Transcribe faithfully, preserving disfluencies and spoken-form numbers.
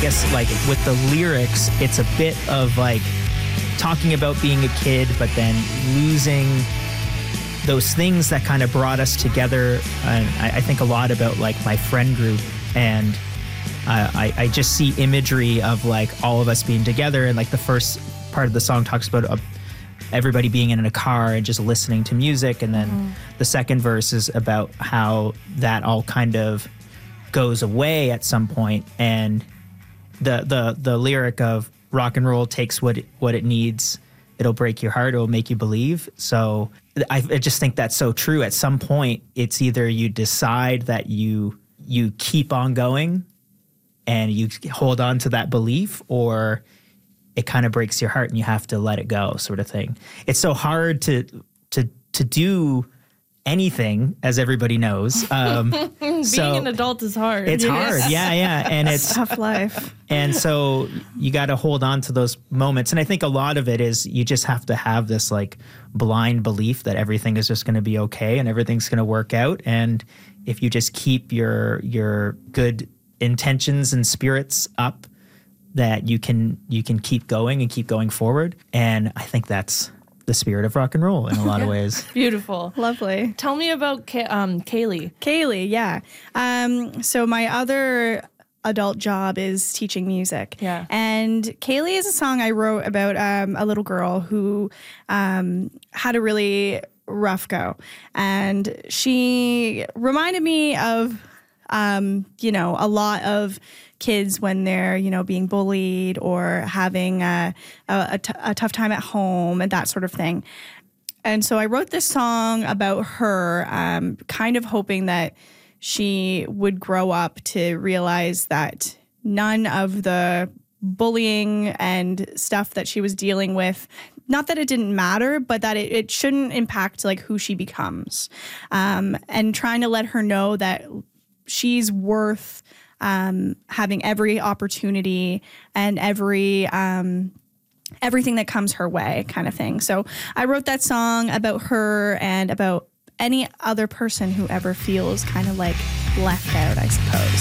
guess like with the lyrics, it's a bit of like talking about being a kid, but then losing those things that kind of brought us together. And I, I think a lot about like my friend group, and uh, I, I just see imagery of like all of us being together. And like the first part of the song talks about a, everybody being in a car and just listening to music. And then mm. the second verse is about how that all kind of goes away at some point. And the the the lyric of rock and roll takes what it, what it needs. It'll break your heart. It'll make you believe. So I, I just think that's so true. At some point, it's either you decide that you you keep on going and you hold on to that belief, or it kind of breaks your heart and you have to let it go, sort of thing. It's so hard to to to do anything, as everybody knows. Um, Being so an adult is hard. It's Yes. hard, yeah, yeah, and it's Tough life. and so you got to hold on to those moments. And I think a lot of it is you just have to have this like blind belief that everything is just going to be okay and everything's going to work out. And if you just keep your your good intentions and spirits up, that you can you can keep going and keep going forward. And I think that's the spirit of rock and roll in a lot of ways. Beautiful. Lovely. Tell me about Ka- um, Kaylee. Kaylee, yeah. Um, so my other adult job is teaching music. Yeah. And Kaylee is a song I wrote about um, a little girl who um, had a really rough go. And she reminded me of, um, you know, a lot of kids when they're, you know, being bullied or having a, a, a, t- a tough time at home and that sort of thing. And so I wrote this song about her, um, kind of hoping that she would grow up to realize that none of the bullying and stuff that she was dealing with, not that it didn't matter, but that it, it shouldn't impact like who she becomes. Um, and trying to let her know that she's worth Um, having every opportunity and every um, everything that comes her way, kind of thing. So I wrote that song about her and about any other person who ever feels kind of like left out, I suppose.